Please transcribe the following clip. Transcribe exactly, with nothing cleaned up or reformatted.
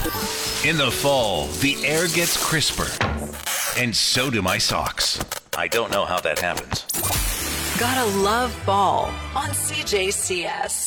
In the fall, the air gets crisper, and so do my socks. I don't know how that happens. Gotta love fall on C J C S.